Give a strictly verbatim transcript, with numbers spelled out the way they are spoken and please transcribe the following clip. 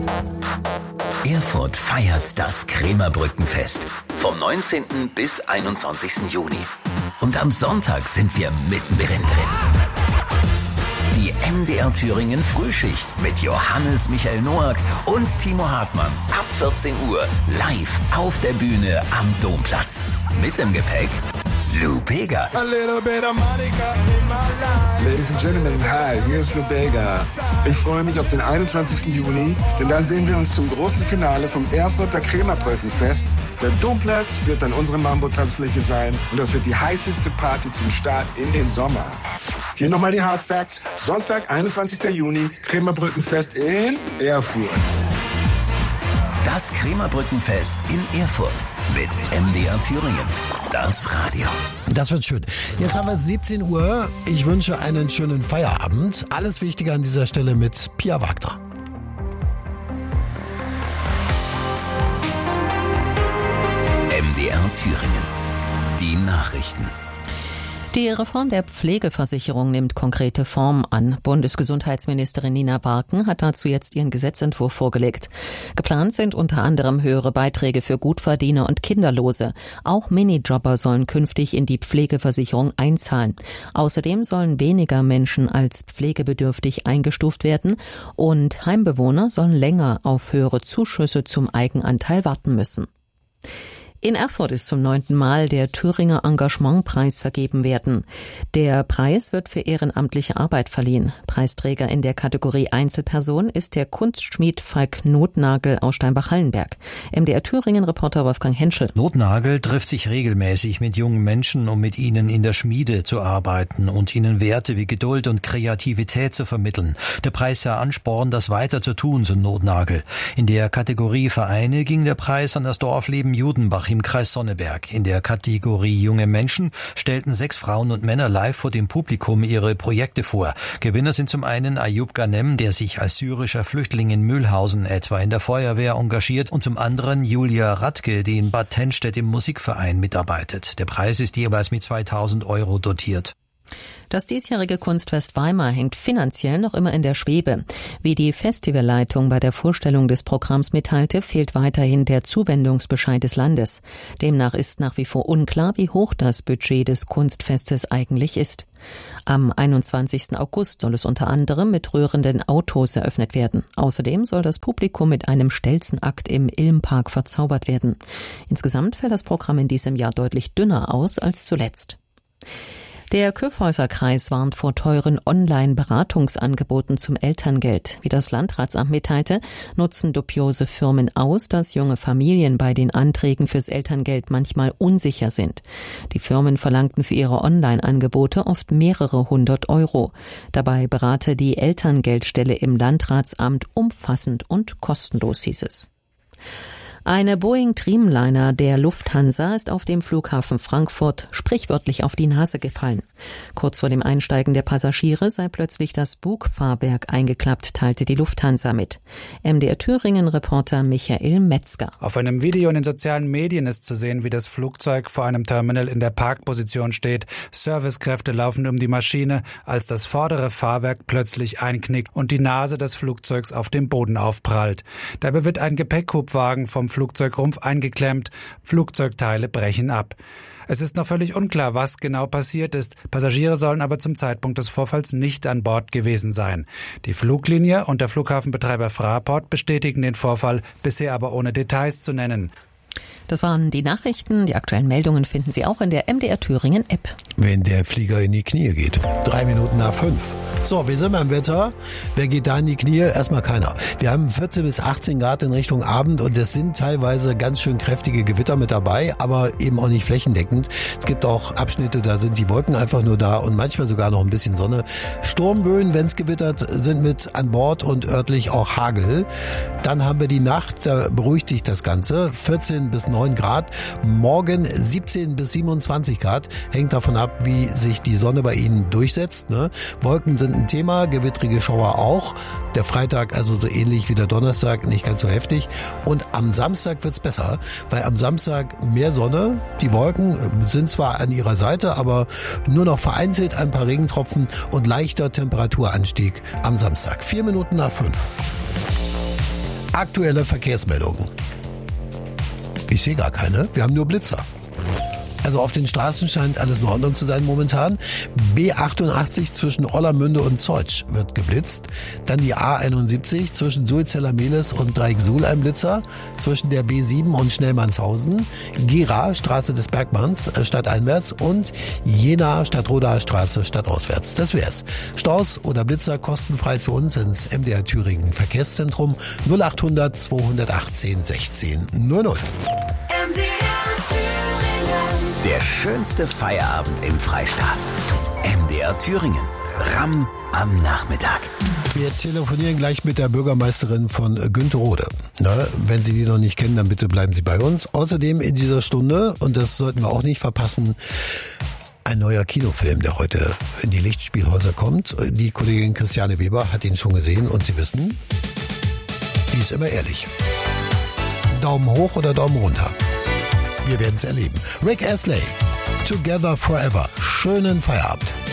Erfurt feiert das Krämerbrückenfest vom neunzehnten bis einundzwanzigsten Juni. Und am Sonntag sind wir mittendrin drin. Die M D R Thüringen Frühschicht mit Johannes Michael Noack und Timo Hartmann ab vierzehn Uhr live auf der Bühne am Domplatz. Mit im Gepäck Lou Bega. A little bit of Monica in my life. Ladies and Gentlemen, hi, hier ist Lou Bega. Ich freue mich auf den einundzwanzigsten Juni, denn dann sehen wir uns zum großen Finale vom Erfurter Krämerbrückenfest. Der Domplatz wird dann unsere Mambo-Tanzfläche sein und das wird die heißeste Party zum Start in den Sommer. Hier nochmal die Hard Facts. Sonntag, einundzwanzigsten Juni, Krämerbrückenfest in Erfurt. Das Krämerbrückenfest in Erfurt mit M D R Thüringen. Das Radio. Das wird schön. Jetzt haben wir siebzehn Uhr. Ich wünsche einen schönen Feierabend. Alles Wichtige an dieser Stelle mit Pia Wagner. M D R Thüringen. Die Nachrichten. Die Reform der Pflegeversicherung nimmt konkrete Form an. Bundesgesundheitsministerin Nina Barken hat dazu jetzt ihren Gesetzentwurf vorgelegt. Geplant sind unter anderem höhere Beiträge für Gutverdiener und Kinderlose. Auch Minijobber sollen künftig in die Pflegeversicherung einzahlen. Außerdem sollen weniger Menschen als pflegebedürftig eingestuft werden und Heimbewohner sollen länger auf höhere Zuschüsse zum Eigenanteil warten müssen. In Erfurt ist zum neunten Mal der Thüringer Engagementpreis vergeben werden. Der Preis wird für ehrenamtliche Arbeit verliehen. Preisträger in der Kategorie Einzelperson ist der Kunstschmied Falk Nothnagel aus Steinbach-Hallenberg. M D R Thüringen-Reporter Wolfgang Henschel. Nothnagel trifft sich regelmäßig mit jungen Menschen, um mit ihnen in der Schmiede zu arbeiten und ihnen Werte wie Geduld und Kreativität zu vermitteln. Der Preis sei Ansporn, das weiter zu tun, so Nothnagel. In der Kategorie Vereine ging der Preis an das Dorfleben Judenbach im Kreis Sonneberg. In der Kategorie junge Menschen stellten sechs Frauen und Männer live vor dem Publikum ihre Projekte vor. Gewinner sind zum einen Ayub Ghanem, der sich als syrischer Flüchtling in Mühlhausen etwa in der Feuerwehr engagiert, und zum anderen Julia Radke, die in Bad Tennstedt im Musikverein mitarbeitet. Der Preis ist jeweils mit zweitausend Euro dotiert. Das diesjährige Kunstfest Weimar hängt finanziell noch immer in der Schwebe. Wie die Festivalleitung bei der Vorstellung des Programms mitteilte, fehlt weiterhin der Zuwendungsbescheid des Landes. Demnach ist nach wie vor unklar, wie hoch das Budget des Kunstfestes eigentlich ist. Am einundzwanzigsten August soll es unter anderem mit rührenden Autos eröffnet werden. Außerdem soll das Publikum mit einem Stelzenakt im Ilmpark verzaubert werden. Insgesamt fällt das Programm in diesem Jahr deutlich dünner aus als zuletzt. Der Kyffhäuser-Kreis warnt vor teuren Online-Beratungsangeboten zum Elterngeld. Wie das Landratsamt mitteilte, nutzen dubiose Firmen aus, dass junge Familien bei den Anträgen fürs Elterngeld manchmal unsicher sind. Die Firmen verlangten für ihre Online-Angebote oft mehrere hundert Euro. Dabei berate die Elterngeldstelle im Landratsamt umfassend und kostenlos, hieß es. Eine Boeing Dreamliner der Lufthansa ist auf dem Flughafen Frankfurt sprichwörtlich auf die Nase gefallen. Kurz vor dem Einsteigen der Passagiere sei plötzlich das Bugfahrwerk eingeklappt, teilte die Lufthansa mit. M D R Thüringen-Reporter Michael Metzger. Auf einem Video in den sozialen Medien ist zu sehen, wie das Flugzeug vor einem Terminal in der Parkposition steht. Servicekräfte laufen um die Maschine, als das vordere Fahrwerk plötzlich einknickt und die Nase des Flugzeugs auf dem Boden aufprallt. Dabei wird ein Gepäckhubwagen vom Flugzeugrumpf eingeklemmt, Flugzeugteile brechen ab. Es ist noch völlig unklar, was genau passiert ist. Passagiere sollen aber zum Zeitpunkt des Vorfalls nicht an Bord gewesen sein. Die Fluglinie und der Flughafenbetreiber Fraport bestätigen den Vorfall, bisher aber ohne Details zu nennen. Das waren die Nachrichten. Die aktuellen Meldungen finden Sie auch in der M D R Thüringen App. Wenn der Flieger in die Knie geht. Drei Minuten nach fünf. So, wir sind beim Wetter. Wer geht da in die Knie? Erstmal keiner. Wir haben vierzehn bis achtzehn Grad in Richtung Abend und es sind teilweise ganz schön kräftige Gewitter mit dabei, aber eben auch nicht flächendeckend. Es gibt auch Abschnitte, da sind die Wolken einfach nur da und manchmal sogar noch ein bisschen Sonne. Sturmböen, wenn es gewittert, sind mit an Bord und örtlich auch Hagel. Dann haben wir die Nacht, da beruhigt sich das Ganze. vierzehn bis neun Grad. Morgen siebzehn bis siebenundzwanzig Grad. Hängt davon ab, wie sich die Sonne bei Ihnen durchsetzt. Ne? Wolken sind ein Thema, gewittrige Schauer auch. Der Freitag also so ähnlich wie der Donnerstag, nicht ganz so heftig. Und am Samstag wird's besser, weil am Samstag mehr Sonne. Die Wolken sind zwar an ihrer Seite, aber nur noch vereinzelt ein paar Regentropfen und leichter Temperaturanstieg am Samstag. Vier Minuten nach fünf. Aktuelle Verkehrsmeldungen. Ich sehe gar keine, wir haben nur Blitzer. Also auf den Straßen scheint alles in Ordnung zu sein momentan. B achtundachtzig zwischen Ollermünde und Zeutsch wird geblitzt. Dann die A einundsiebzig zwischen Sulzeller-Mehlis und Dreieck-Suhl ein Blitzer. Zwischen der B sieben und Schnellmannshausen. Gera, Straße des Bergmanns, stadteinwärts. Und Jena, Stadtrodaer Straße, stadtauswärts. Das wär's. Staus oder Blitzer kostenfrei zu uns ins M D R Thüringen Verkehrszentrum null achthundert zweihundertachtzehn sechzehn null null. M D R Thüringen. Der schönste Feierabend im Freistaat. M D R Thüringen. Ramm am Nachmittag. Wir telefonieren gleich mit der Bürgermeisterin von Günterode. Na, wenn Sie die noch nicht kennen, dann bitte bleiben Sie bei uns. Außerdem in dieser Stunde, und das sollten wir auch nicht verpassen, ein neuer Kinofilm, der heute in die Lichtspielhäuser kommt. Die Kollegin Christiane Weber hat ihn schon gesehen und Sie wissen, die ist immer ehrlich. Daumen hoch oder Daumen runter. Wir werden es erleben. Rick Astley, Together Forever. Schönen Feierabend.